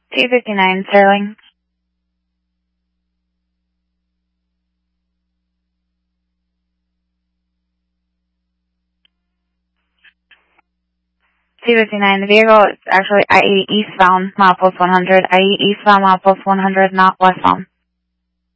259 Sterling. The vehicle is actually IE eastbound, milepost 100. IE eastbound, milepost 100, not westbound.